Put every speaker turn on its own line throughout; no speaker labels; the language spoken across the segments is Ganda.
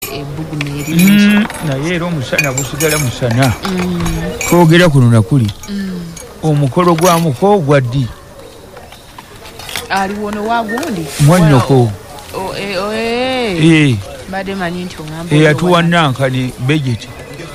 ebbugumu eringi
naye era omusana gusigala musana twogera kuno nakuli omukolo gwa muko gwa ddi
aliwo ne wagundi
mwanyoko
badde manyi nti oŋamba
eyatuwa nankani bejeti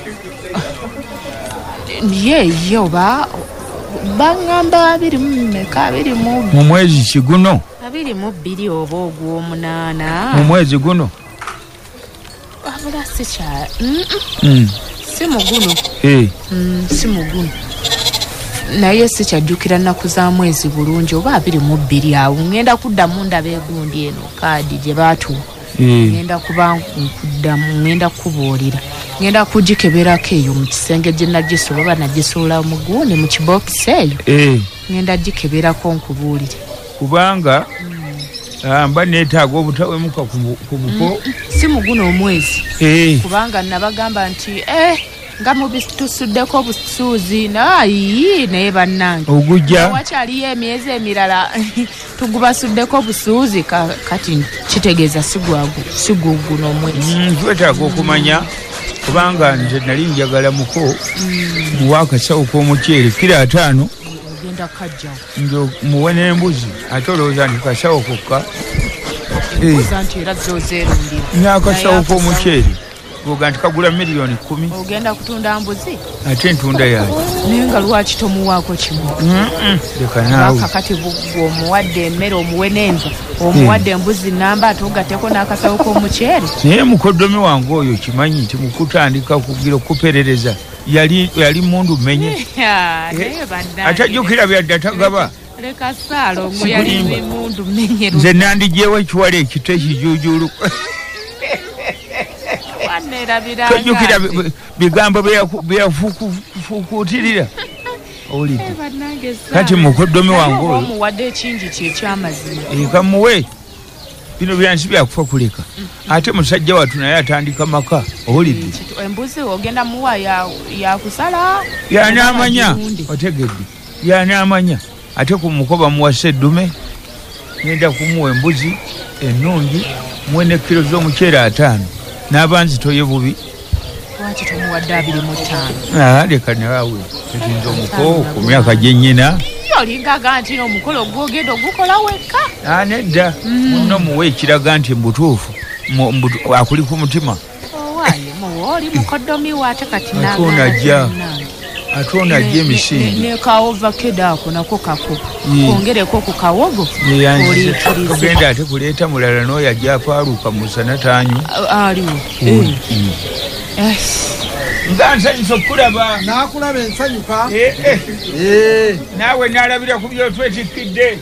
ye oba baŋŋamba 21
mu mwezi kiguno
22 oba ogw'omunaana
mu mwezi guno
wabula sikyala si muguno si muguno naye sikyajjukira nnaku za mwezi bulungi oba 22 awo ŋŋenda kuddamu ndaba egundi eno kaadi gye baatuwa ŋŋenda kuba nkuddamu ŋŋenda kukubuulira ŋŋenda kugikeberako eyo mu kisenge gye nagisula oba nagisuula mu gundi mu kibokisi eyo ŋŋenda gikeberako nkubuulire
kubanga mba neetaaga obutawemuka ku buko
si muguno omwezi kubanga nabagamba nti nga mubitusuddeko obusuuzi naye bannange
ogujja
wakyaliyo emyezi emirala tugubasuddeko obusuuzi kati kitegeeza siguguno omwezi
twetaaga okumanya kubanga nze nali njagala muko muwa akasawo k'omuceere kira 5
ogenda kajjawo
njo muwe n'embuzi ate olowooza nti kasawo kokka
nti era zozeerundira
n'akasawo k'omuceere goga nti kagula miliyoni 10
ogenda kutunda mbuzi
ate ntunda yayo
naye nga lwaki tomuwaako kimu
leka naawe
kakati omuwadde emmere omuwe n'enva omuwadde embuzi namba ate ogatteko n'akasawo k'omuceere
naye mukoddomi wange oyo kimanyi nti mukutandika kugira okuperereza yali mundu menye atajjukira byadde atagaba
leka saalongo yali mundu menye
nze nandijewo ekiwala ekito ekijuujulu tojjukira bigambo byeyafukuutirira owulidde kati mukoddomi wange oyo
omuwadde ekingi kyekyamazima
kamuwe bino byansi byakufa kuleka ate musajja watu naye atandika maka owulidde
embuzi ogenda muwa yakusala
yanamanya otegedde yanamanya ate kumukoba muwasa eddume ngenda kumuwa embuzi ennungi muwe ne kilo z'omuceere 5 n'abanzitoye bubi
lwaki tomuwadde 25
leka naawe ekinza omuko ku myaka gyennyina
olingaga nti n'omukolo gwogenda ogukola wekka
nedda muno muwe ekiraga nti mbutuufu akuli ku mutima
owaye muwe oli mukoddomi waate kati
ate onajja emisinde
nekaovakedo ako nako kako kongereko ku kawogo
ogenda ate kuleeta mulala n'oyo ajja apaaluuka musana taanyu
aliwo
nga nsanyusa okulaba
nakulaba ensanyuka
naawe nalabira ku byotwetikidde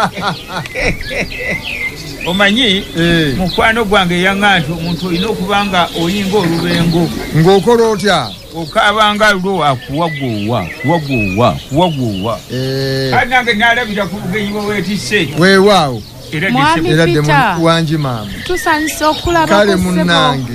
omanyi mukwano gwange yaŋŋa nti omuntu olina okuba nga oyinga olubengo
ng'okola otya
okaabanga lulo akuwagoowa kati nange nalabira ku bugenyi bwe weetisse
weewaawo
era
dde wangi maama
tusanyusa okulaba
kale munnange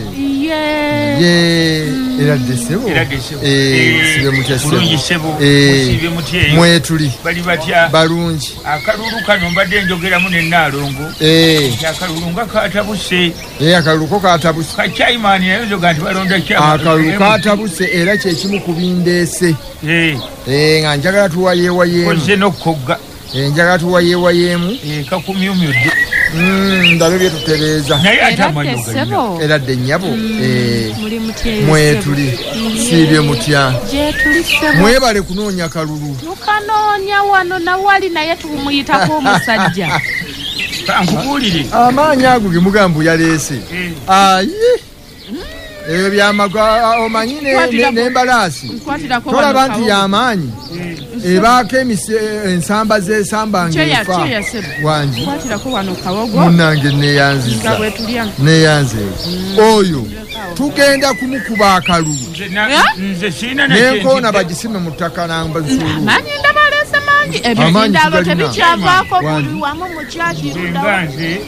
era dde sebo sibe mutya
sebo
mwetuli
bali batya
balungi
akalulu kano mbadde njogeramu ne Naalongo akalulu nga katabuse
akalulu ko katabuse
kakyaimaani naye nzoga nti balonda
akalulu katabuse era kyekimu ku bindeese nga njagala tuwayeewayeemu
koze n'okogga
njagala tuwayeewayeemu
kakumyumyudde
ndabe byetutereeza
naye ate amanyi
era dde nnyabo mwetuli siibye mutya mwebale kunoonya kalulu
tukanoonya wano nawali naye tumuyitako omusajja
kankubuulire
amaanyi ago ge mugamba yaleese ayi ebyo byamaga omanyi n'embalaasi tolaba nti y'amaanyi ebaako ensamba z'esamba ng'efa wangi munnange neeyanze oyo tugenda kumukuba akalulu n'enkoona bagisime mu ttaka namba nsuulu
ebindalo tebikyavaako buli wamu mukyakirunda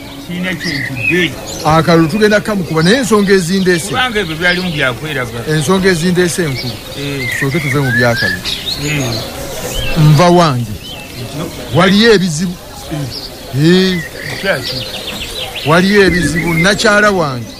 akalulu tugenda kamukuba naye ensonga ezindeese ensonga ezindeese enkulu tusooke tuve mu byakalulu nva wange waliyo ebizibu waliyo ebizibu nakyala wange